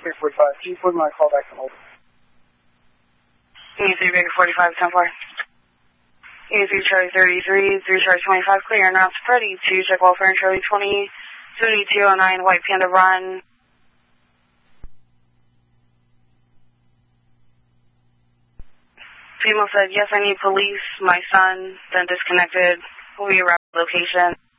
345. Can you put my call back on hold? E3 Baker 45, 10-4. E3 Charlie 33, 3 Charlie 25, clear now to Freddy 2, check welfare and Charlie 20, 7209, White Panda Run. Female said, yes, I need police, my son, then disconnected. Will be around location.